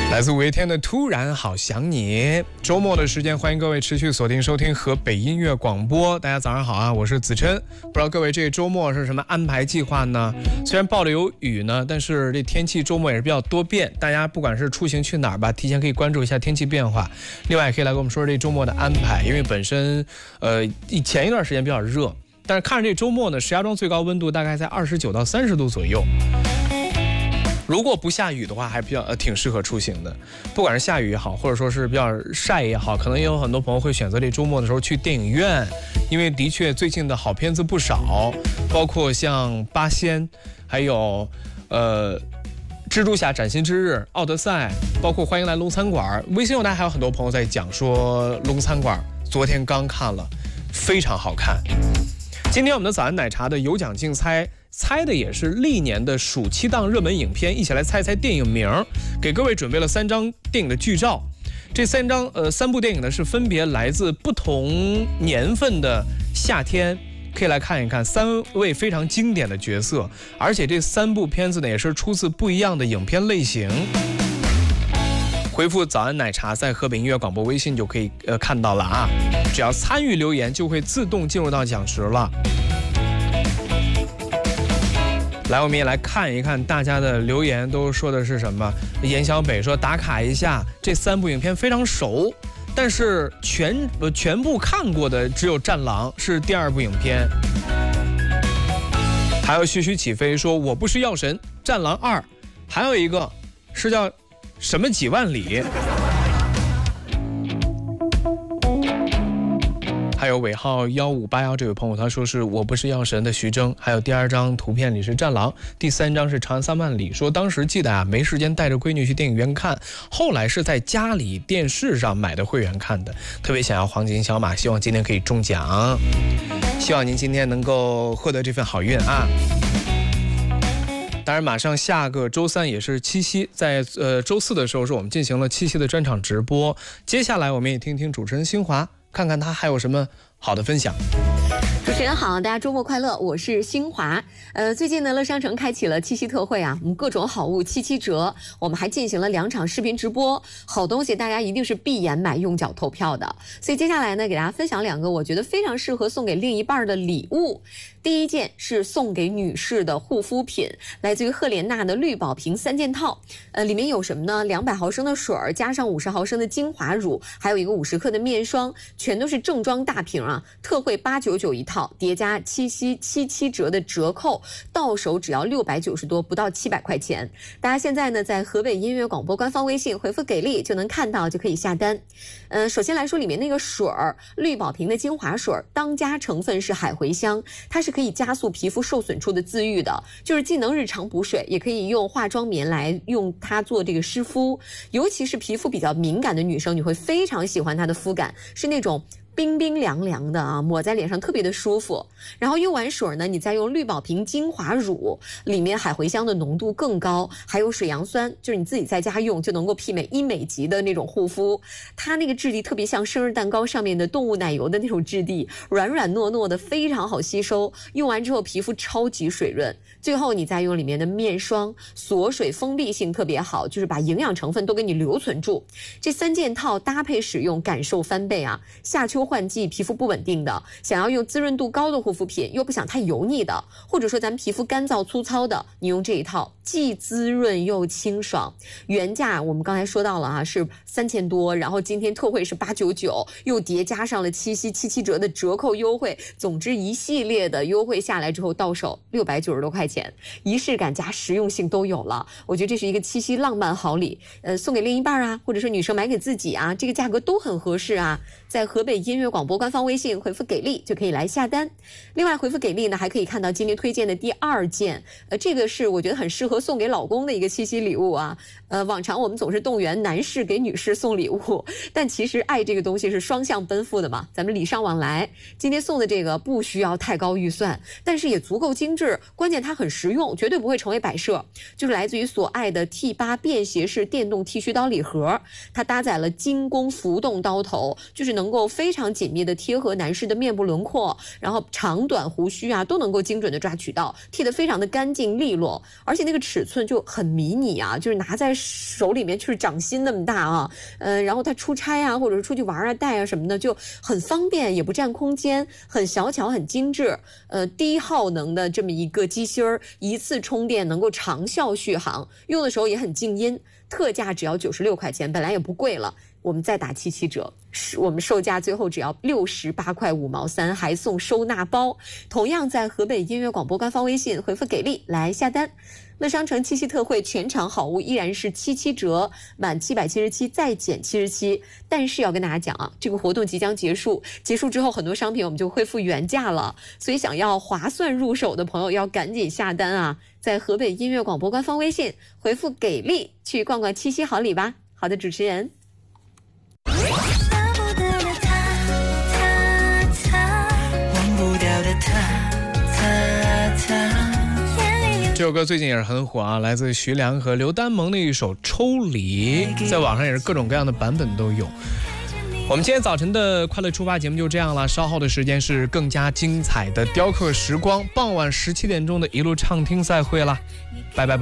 来自五月天的《突然好想你》。周末的时间，欢迎各位持续锁定收听河北音乐广播。大家早上好啊，我是子琛。不知道各位这个周末是什么安排计划呢？虽然报了有雨呢，但是这天气周末也是比较多变。大家不管是出行去哪儿吧，提前可以关注一下天气变化。另外也可以来跟我们说说这周末的安排，因为本身前一段时间比较热，但是看着这周末呢，石家庄最高温度大概在29到30度左右。如果不下雨的话，还比较挺适合出行的。不管是下雨也好，或者说是比较晒也好，可能也有很多朋友会选择这周末的时候去电影院，因为的确最近的好片子不少，包括像《八仙》，还有蜘蛛侠：崭新之日、奥德赛，包括欢迎来龙餐馆。微信后台还有很多朋友在讲说龙餐馆昨天刚看了，非常好看。今天我们的早安奶茶的有奖竞猜的也是历年的暑期档热门影片，一起来猜猜电影名，给各位准备了3张电影的剧照。这3部电影呢是分别来自不同年份的夏天，可以来看一看3位非常经典的角色，而且这3部片子呢也是出自不一样的影片类型。回复早安奶茶在河北音乐广播微信就可以看到了啊，只要参与留言就会自动进入到奖池了。来，我们也来看一看大家的留言都说的是什么。严小北说打卡一下，这3部影片非常熟，但是全部看过的只有《战狼》是第2部影片。还有徐徐起飞说我不是药神，《战狼2》，还有一个是叫什么几万里。还有尾号1581这位朋友，他说是我不是药神的徐峥。还有第2张图片里是战狼，第3张是长安3万里。说当时记得啊，没时间带着闺女去电影院看，后来是在家里电视上买的会员看的，特别想要黄金小马，希望今天可以中奖，希望您今天能够获得这份好运啊。当然马上下个周3也是七夕，在周4的时候是我们进行了七夕的专场直播，接下来我们也听听主持人新华，看看他还有什么好的分享。 主持人好，大家周末快乐，我是新华。最近呢，乐商城开启了七夕特惠啊，我们各种好物7折，我们还进行了2场视频直播，好东西大家一定是闭眼买用脚投票的。所以接下来呢，给大家分享2个我觉得非常适合送给另一半的礼物。第一件是送给女士的护肤品，来自于赫莲娜的绿宝瓶3件套，里面有什么呢？200毫升的水加上50毫升的精华乳，还有一个50克的面霜，全都是正装大瓶啊，特惠899一套，叠加七夕77折的折扣，到手只要690多，不到700块钱。大家现在呢，在河北音乐广播官方微信回复给力就能看到，就可以下单。首先来说里面那个水儿，绿宝瓶的精华水，当家成分是海茴香，它是可以加速皮肤受损处的自愈的，就是既能日常补水，也可以用化妆棉来用它做这个湿敷，尤其是皮肤比较敏感的女生，你会非常喜欢它的肤感，是那种冰冰凉凉的啊，抹在脸上特别的舒服。然后用完水呢，你再用绿宝瓶精华乳，里面海茴香的浓度更高，还有水杨酸，就是你自己在家用就能够媲美医美级的那种护肤。它那个质地特别像生日蛋糕上面的动物奶油的那种质地，软软糯糯的，非常好吸收。用完之后皮肤超级水润。最后你再用里面的面霜，锁水封闭性特别好，就是把营养成分都给你留存住。这3件套搭配使用，感受翻倍啊！夏秋换季皮肤不稳定的，想要用滋润度高的护肤品，又不想太油腻的，或者说咱们皮肤干燥粗糙的，你用这一套既滋润又清爽。原价我们刚才说到了啊，是3000多，然后今天特惠是899，又叠加上了七夕77折的折扣优惠，总之一系列的优惠下来之后，到手690多块钱，仪式感加实用性都有了。我觉得这是一个七夕浪漫好礼，送给另一半啊，或者说女生买给自己啊，这个价格都很合适啊。在河北音乐广播官方微信回复给力就可以来下单。另外回复给力呢，还可以看到今天推荐的第2件，这个是我觉得很适合送给老公的一个七夕礼物啊。往常我们总是动员男士给女士送礼物，但其实爱这个东西是双向奔赴的嘛，咱们礼尚往来。今天送的这个不需要太高预算，但是也足够精致，关键它很实用，绝对不会成为摆设。就是来自于所爱的 T8 便携式电动剃须刀礼盒，它搭载了精工浮动刀头，就是能够非常紧密的贴合男士的面部轮廓，然后长短胡须啊都能够精准的抓取到，剃得非常的干净利落，而且那个尺寸就很迷你啊，就是拿在手里面就是掌心那么大啊，然后它出差啊或者是出去玩啊带啊什么的就很方便，也不占空间，很小巧很精致，低耗能的这么一个机芯儿，一次充电能够长效续航，用的时候也很静音，特价只要96块钱，本来也不贵了，我们再打77折，我们售价最后只要68块5毛3，还送收纳包。同样在河北音乐广播官方微信回复给力来下单。乐商城七夕特惠全场好物依然是77折，满777再减77。但是要跟大家讲啊，这个活动即将结束，结束之后很多商品我们就恢复原价了，所以想要划算入手的朋友要赶紧下单啊！在河北音乐广播官方微信回复给力，去逛逛七夕好礼吧。好的，主持人。 这首歌最近也是很火啊，来自徐良和刘丹萌的一首《抽离》，在网上也是各种各样的版本都有。我们今天早晨的快乐出发节目就这样了，稍后的时间是更加精彩的雕刻时光，傍晚17点钟的一路畅听赛会了，拜拜。